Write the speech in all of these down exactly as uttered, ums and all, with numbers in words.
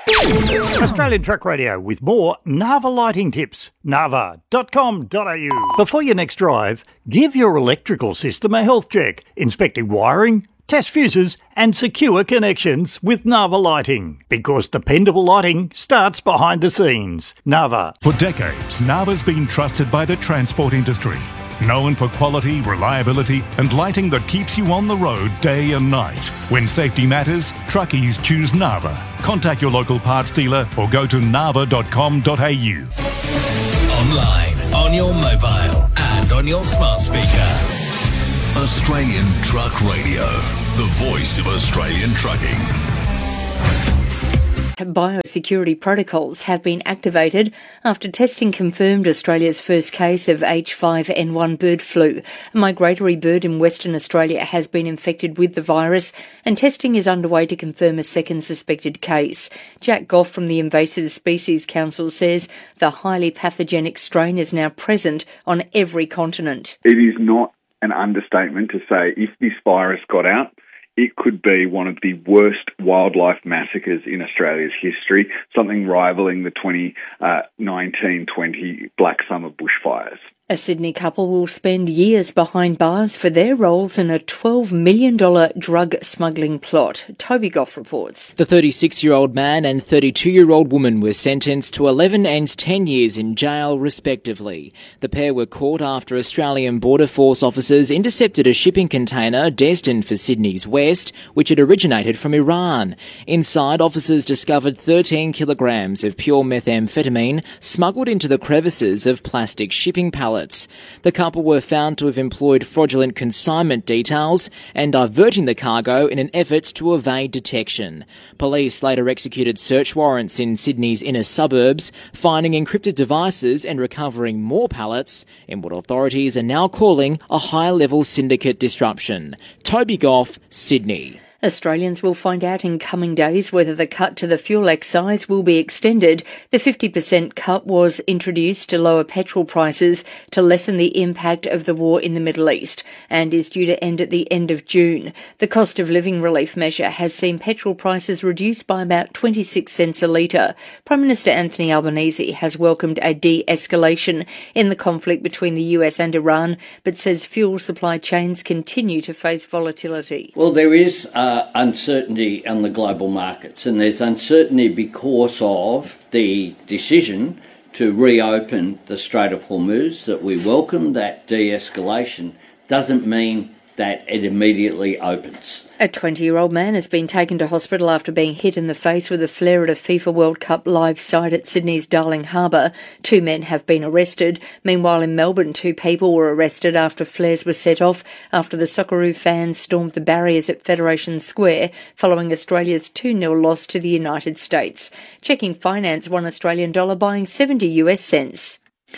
Australian Truck Radio with more Narva lighting tips. narva dot com dot a u. Before your next drive, give your electrical system a health check, inspecting wiring, test fuses and secure connections with Narva Lighting, because dependable lighting starts behind the scenes. Narva. For decades, Narva's been trusted by the transport industry. Known for quality, reliability and lighting that keeps you on the road day and night. When safety matters, truckies choose Narva. Contact your local parts dealer or go to narva dot com dot a u. Online, on your mobile and on your smart speaker. Australian Truck Radio, the voice of Australian trucking. Biosecurity protocols have been activated after testing confirmed Australia's first case of H five N one bird flu. A migratory bird in Western Australia has been infected with the virus, and testing is underway to confirm a second suspected case. Jack Goff from the Invasive Species Council says the highly pathogenic strain is now present on every continent. It is not an understatement to say if this virus got out, it could be one of the worst wildlife massacres in Australia's history, something rivaling the twenty nineteen twenty Black Summer bushfires. A Sydney couple will spend years behind bars for their roles in a twelve million dollars drug smuggling plot. Toby Goff reports. The thirty-six-year-old man and thirty-two-year-old woman were sentenced to eleven and ten years in jail, respectively. The pair were caught after Australian Border Force officers intercepted a shipping container destined for Sydney's west, which had originated from Iran. Inside, officers discovered thirteen kilograms of pure methamphetamine smuggled into the crevices of plastic shipping pallets. The couple were found to have employed fraudulent consignment details and diverting the cargo in an effort to evade detection. Police later executed search warrants in Sydney's inner suburbs, finding encrypted devices and recovering more pallets in what authorities are now calling a high-level syndicate disruption. Toby Goff, Sydney. Australians will find out in coming days whether the cut to the fuel excise will be extended. The fifty percent cut was introduced to lower petrol prices to lessen the impact of the war in the Middle East and is due to end at the end of June. The cost of living relief measure has seen petrol prices reduced by about twenty-six cents a litre. Prime Minister Anthony Albanese has welcomed a de-escalation in the conflict between the U S and Iran, but says fuel supply chains continue to face volatility. Well, there is uh Uh, uncertainty on the global markets, and there's uncertainty because of the decision to reopen the Strait of Hormuz. That we welcome that de-escalation doesn't mean that it immediately opens. A twenty-year-old man has been taken to hospital after being hit in the face with a flare at a FIFA World Cup live site at Sydney's Darling Harbour. Two men have been arrested. Meanwhile, in Melbourne, two people were arrested after flares were set off after the Socceroo fans stormed the barriers at Federation Square following Australia's two nil loss to the United States. Checking Finance, one Australian dollar buying seventy US cents.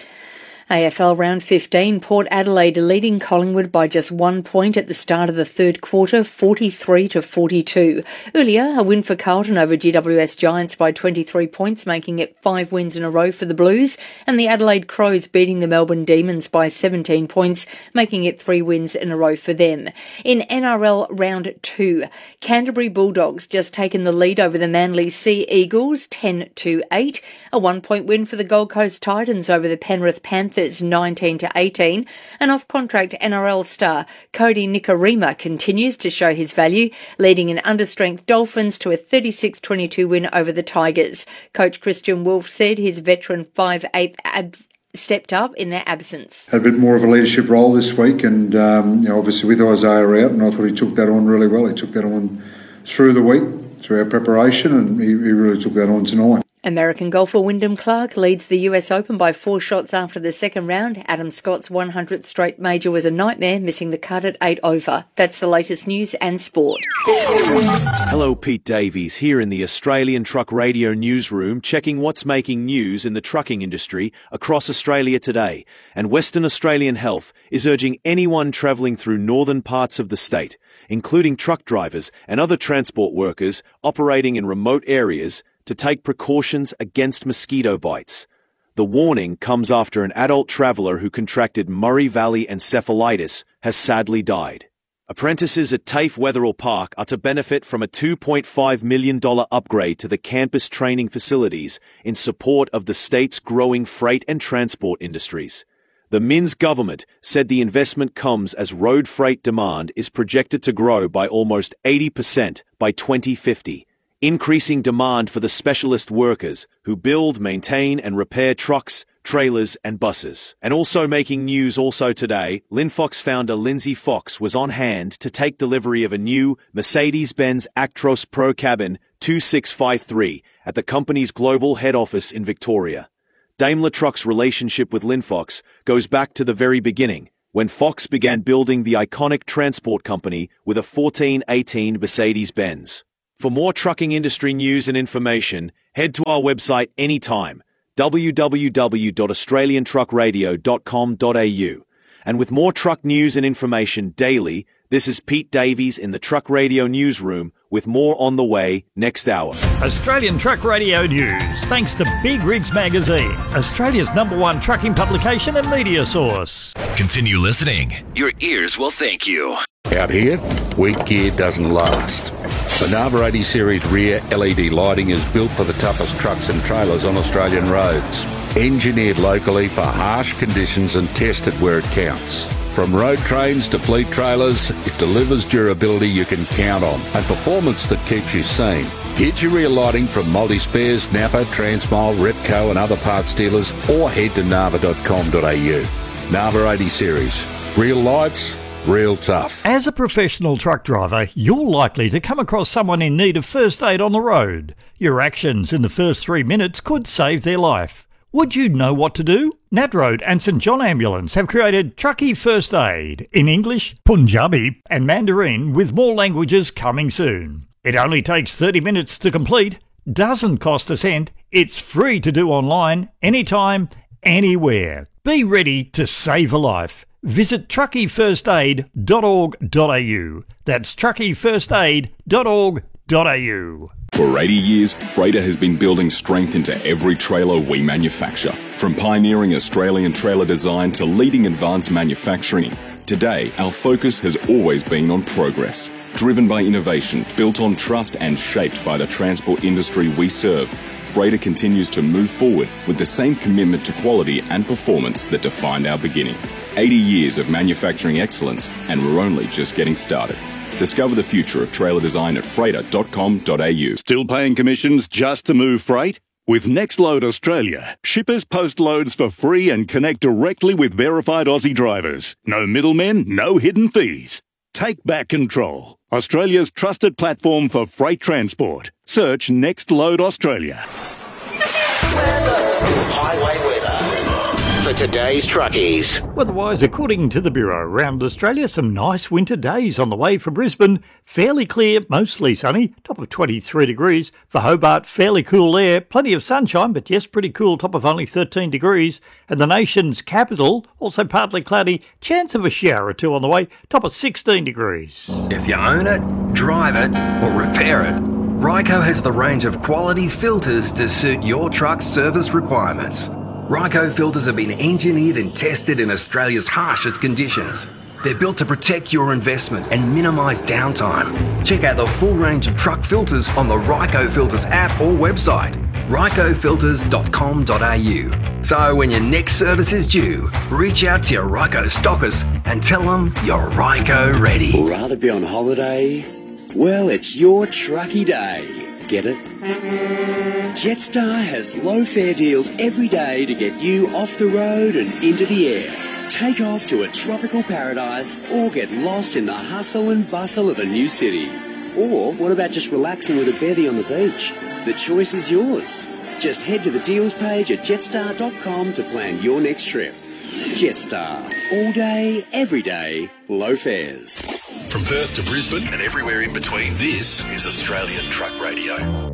A F L Round fifteen, Port Adelaide leading Collingwood by just one point at the start of the third quarter, forty-three to forty-two. Earlier, a win for Carlton over G W S Giants by twenty-three points, making it five wins in a row for the Blues, and the Adelaide Crows beating the Melbourne Demons by seventeen points, making it three wins in a row for them. In N R L Round two, Canterbury Bulldogs just taken the lead over the Manly Sea Eagles, ten to eight. A one-point win for the Gold Coast Titans over the Penrith Panthers, nineteen to eighteen, and off-contract N R L star Cody Nikorima continues to show his value, leading an understrength Dolphins to a thirty-six twenty-two win over the Tigers. Coach Christian Wolf said his veteran five eight abs- stepped up in their absence. Had a bit more of a leadership role this week, and um, you know, obviously with Isaiah out, and I thought he took that on really well. He took that on through the week, through our preparation, and he, he really took that on tonight. American golfer Wyndham Clark leads the U S Open by four shots after the second round. Adam Scott's one hundredth straight major was a nightmare, missing the cut at eight over. That's the latest news and sport. Hello, Pete Davies here in the Australian Truck Radio newsroom, checking what's making news in the trucking industry across Australia today. And Western Australian Health is urging anyone travelling through northern parts of the state, including truck drivers and other transport workers operating in remote areas, to take precautions against mosquito bites. The warning comes after an adult traveller who contracted Murray Valley encephalitis has sadly died. Apprentices at TAFE Wetherill Park are to benefit from a two point five million dollars upgrade to the campus training facilities in support of the state's growing freight and transport industries. The Minns government said the investment comes as road freight demand is projected to grow by almost eighty percent by twenty fifty, increasing demand for the specialist workers who build, maintain and repair trucks, trailers and buses. And also making news also today, Linfox founder Lindsay Fox was on hand to take delivery of a new Mercedes-Benz Actros Pro Cabin two six five three at the company's global head office in Victoria. Daimler Truck's relationship with Linfox goes back to the very beginning, when Fox began building the iconic transport company with a fourteen eighteen Mercedes-Benz. For more trucking industry news and information, head to our website anytime, w w w dot australian truck radio dot com dot a u. And with more truck news and information daily, this is Pete Davies in the Truck Radio Newsroom with more on the way next hour. Australian Truck Radio News, thanks to Big Rigs Magazine, Australia's number one trucking publication and media source. Continue listening. Your ears will thank you. Out here, weak gear doesn't last. The Narva eighty series rear L E D lighting is built for the toughest trucks and trailers on Australian roads. Engineered locally for harsh conditions and tested where it counts. From road trains to fleet trailers, it delivers durability you can count on and performance that keeps you sane. Get your rear lighting from Multi Spares, Napa, Transmile, Repco and other parts dealers, or head to narva dot com dot a u. Narva eighty series. Real lights, real tough. As a professional truck driver, you're likely to come across someone in need of first aid on the road. Your actions in the first three minutes could save their life. Would you know what to do? Nat Road and St John Ambulance have created Truckee First Aid in English, Punjabi and Mandarin, with more languages coming soon. It only takes thirty minutes to complete, doesn't cost a cent, it's free to do online, anytime, anywhere. Be ready to save a life. Visit truckee first aid dot org dot a u. That's truckee first aid dot org dot a u. For eighty years, Freighter has been building strength into every trailer we manufacture. From pioneering Australian trailer design to leading advanced manufacturing, today our focus has always been on progress. Driven by innovation, built on trust and shaped by the transport industry we serve, Freighter continues to move forward with the same commitment to quality and performance that defined our beginning. eighty years of manufacturing excellence, and we're only just getting started. Discover the future of trailer design at freighter dot com dot a u. Still paying commissions just to move freight? With Nextload Australia, shippers post loads for free and connect directly with verified Aussie drivers. No middlemen, no hidden fees. Take back control. Australia's trusted platform for freight transport. Search Nextload Australia. Highway weather for today's truckies. Weather-wise, according to the Bureau, around Australia, some nice winter days on the way for Brisbane. Fairly clear, mostly sunny, top of twenty-three degrees. For Hobart, fairly cool there, plenty of sunshine, but yes, pretty cool, top of only thirteen degrees. And the nation's capital, also partly cloudy, chance of a shower or two on the way, top of sixteen degrees. If you own it, drive it, or repair it, Ryco has the range of quality filters to suit your truck's service requirements. Ryco filters have been engineered and tested in Australia's harshest conditions. They're built to protect your investment and minimise downtime. Check out the full range of truck filters on the Ryco Filters app or website, ryco filters dot com dot a u. So when your next service is due, reach out to your Ryco stockist and tell them you're Ryco ready. Rather be on holiday? Well, it's your trucky day. Get it? Jetstar has low fare deals every day to get you off the road and into the air. Take off to a tropical paradise or get lost in the hustle and bustle of a new city. Or what about just relaxing with a bevy on the beach? The choice is yours. Just head to the deals page at jetstar dot com to plan your next trip. Jetstar. All day, every day, low fares. From Perth to Brisbane and everywhere in between, this is Australian Truck Radio.